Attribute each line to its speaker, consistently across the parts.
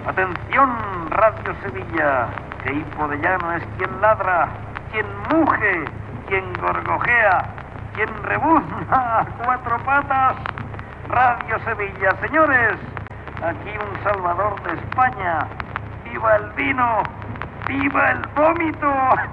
Speaker 1: Atención, Radio Sevilla, que Hipo de Llano es quien ladra, quien muge, quien gorgojea, quien rebuzna a cuatro patas. Radio Sevilla, señores, aquí un salvador de España. ¡Viva el vino! ¡Viva el vómito!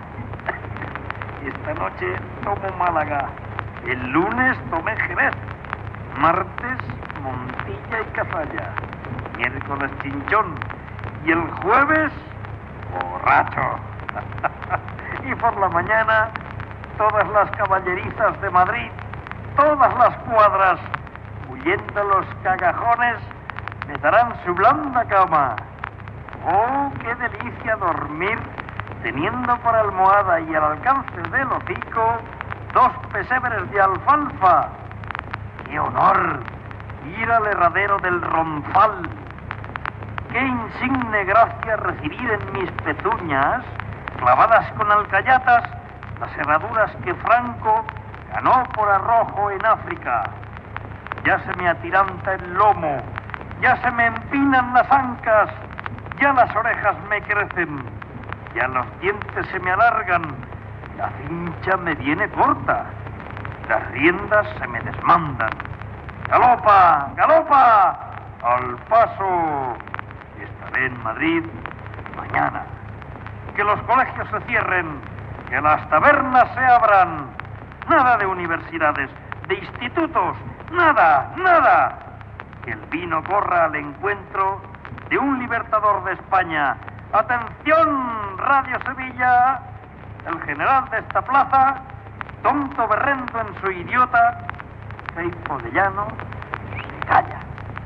Speaker 1: Esta noche tomo Málaga, el lunes tomé Jerez, martes Montilla y Cazalla, miércoles Chinchón y el jueves borracho. Y por la mañana todas las caballerizas de Madrid, todas las cuadras, huyendo los cagajones, me darán su blanda cama. ¡Oh, qué delicia dormir teniendo por almohada y al alcance del hocico 2 pesebres de alfalfa! ¡Qué honor ir al herradero del Ronzal! ¡Qué insigne gracia recibir en mis pezuñas, clavadas con alcayatas, las herraduras que Franco ganó por arrojo en África! Ya se me atiranta el lomo, ya se me empinan las ancas, ya las orejas me crecen, ya los dientes se me alargan, la cincha me viene corta, las riendas se me desmandan. ¡Galopa! ¡Galopa! ¡Al paso! Estaré en Madrid mañana. Que los colegios se cierren, que las tabernas se abran. Nada de universidades, de institutos, nada, nada. Que el vino corra al encuentro de un libertador de España. ¡Atención, Radio Sevilla! El general de esta plaza, tonto berrendo en su idiota, Hipo de Llano, se calla.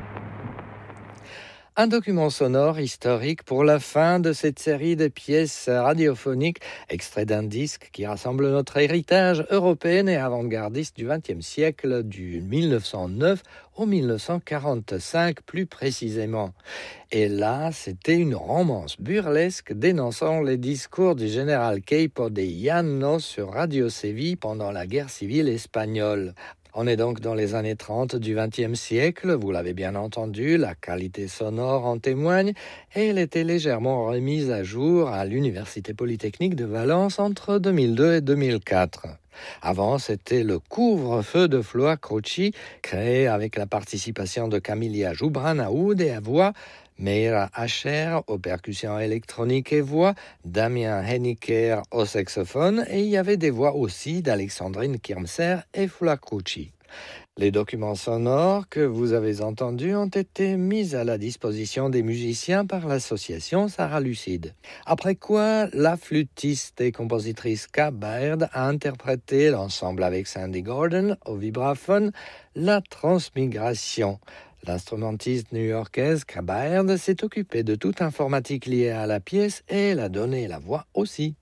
Speaker 2: Un document sonore historique pour la fin de cette série de pièces radiophoniques, extrait d'un disque qui rassemble notre héritage européen et avant-gardiste du XXe siècle, du 1909 au 1945 plus précisément. Et là, c'était une romance burlesque dénonçant les discours du général Hipo de Llano sur Radio Séville pendant la guerre civile espagnole. On est donc dans les années 30 du XXe siècle, vous l'avez bien entendu, la qualité sonore en témoigne, et elle était légèrement remise à jour à l'Université Polytechnique de Valence entre 2002 et 2004. Avant, c'était le couvre-feu de Floa Croci, créé avec la participation de Camilla Joubran à oud et à voix, Meira Asher aux percussions électroniques et voix, Damien Henniker au saxophone, et il y avait des voix aussi d'Alexandrine Kirmser et Floa Croci. Les documents sonores que vous avez entendus ont été mis à la disposition des musiciens par l'association Sarah Lucide. Après quoi, la flûtiste et compositrice Ka Baird a interprété l'ensemble avec Sandy Gordon au vibraphone La Transmigration. L'instrumentiste new-yorkaise Ka Baird s'est occupée de toute informatique liée à la pièce et elle a donné la voix aussi.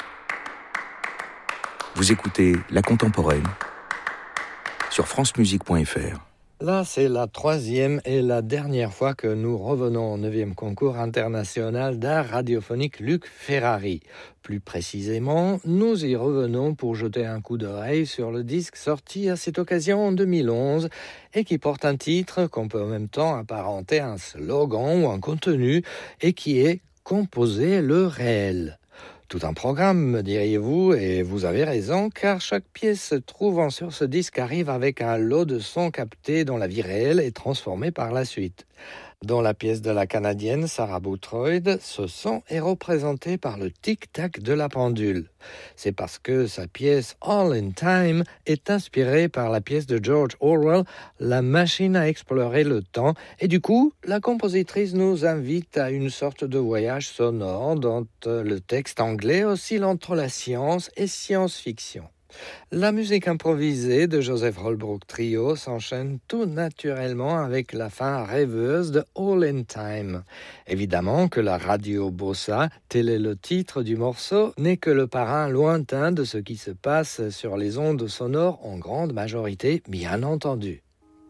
Speaker 3: Vous écoutez La Contemporaine sur francemusique.fr.
Speaker 2: Là, c'est la 3e et la dernière fois que nous revenons au 9e concours international d'art radiophonique Luc Ferrari. Plus précisément, nous y revenons pour jeter un coup d'oreille sur le disque sorti à cette occasion en 2011 et qui porte un titre qu'on peut en même temps apparenter à un slogan ou un contenu et qui est « Composer le réel ». Tout un programme, me diriez-vous, et vous avez raison, car chaque pièce trouvant sur ce disque arrive avec un lot de sons captés dans la vie réelle et transformés par la suite. Dans la pièce de la Canadienne Sarah Boothroyd, ce son est représenté par le tic-tac de la pendule. C'est parce que sa pièce All in Time est inspirée par la pièce de George Orwell, La machine à explorer le temps, et du coup, la compositrice nous invite à une sorte de voyage sonore dont le texte anglais oscille entre la science et science-fiction. La musique improvisée de Joseph Holbrook Trio s'enchaîne tout naturellement avec la fin rêveuse de All in Time. Évidemment que la radio bossa, tel est le titre du morceau, n'est que le parrain lointain de ce qui se passe sur les ondes sonores en grande majorité, bien entendu.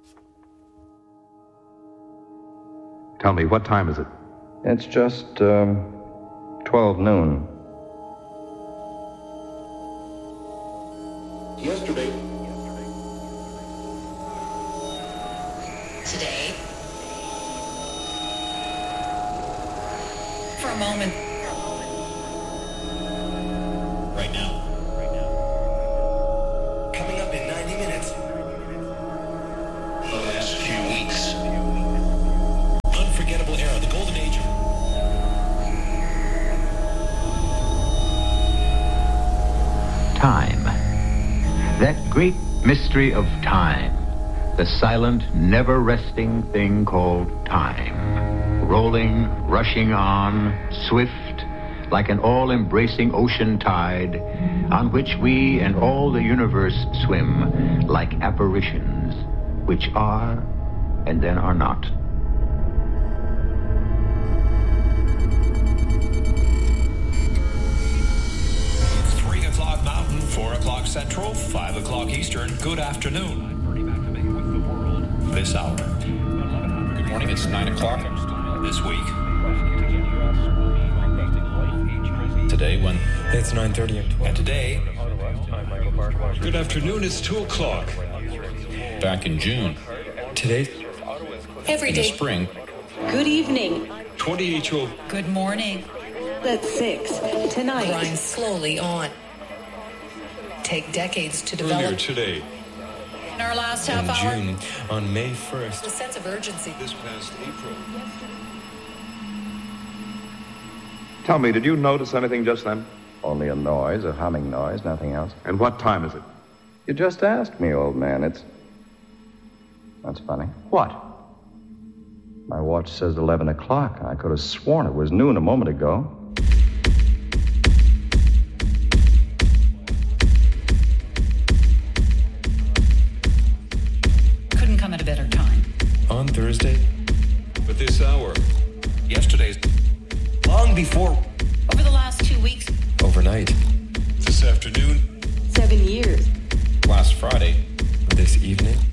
Speaker 4: Tell me, what time is it?
Speaker 5: It's just 12 noon.
Speaker 6: Yesterday.
Speaker 7: Today.
Speaker 6: a moment.
Speaker 7: Right now. Coming up in 90 minutes. The last few weeks. Unforgettable era, the golden age of...
Speaker 8: Time. That great mystery of time. The silent, never-resting thing called time. Rolling, rushing on, swift, like an all-embracing ocean tide, on which we and all the universe swim, like apparitions, which are and then are not.
Speaker 7: It's 3 o'clock Mountain, 4 o'clock Central, 5 o'clock Eastern. Good afternoon. This hour. Good morning, it's 9 o'clock this week. Today, when
Speaker 9: it's 9:30.
Speaker 7: And today, good afternoon, it's 2 o'clock. Back in June.
Speaker 9: Today,
Speaker 6: Every day.
Speaker 7: In the spring.
Speaker 10: Good evening.
Speaker 7: 28-year-old.
Speaker 6: Good morning.
Speaker 10: That's 6. Tonight.
Speaker 6: Grind slowly on. Take decades to
Speaker 7: Earlier
Speaker 6: develop.
Speaker 7: today.
Speaker 6: In our last
Speaker 9: in
Speaker 6: half hour,
Speaker 9: June, on May 1st.
Speaker 6: the sense of urgency.
Speaker 7: This past April.
Speaker 4: Tell me, did you notice anything just then?
Speaker 5: Only a noise, a humming noise, nothing else.
Speaker 4: And what time is it?
Speaker 5: You just asked me, old man. That's funny.
Speaker 4: What?
Speaker 5: My watch says 11 o'clock. I could have sworn it was noon a moment ago.
Speaker 6: Couldn't come at a better time.
Speaker 9: On Thursday,
Speaker 7: But this hour. Yesterday's.
Speaker 9: long before,
Speaker 6: Over the last 2 weeks,
Speaker 9: overnight,
Speaker 7: This afternoon.
Speaker 10: 7 years.
Speaker 7: Last Friday.
Speaker 9: this evening,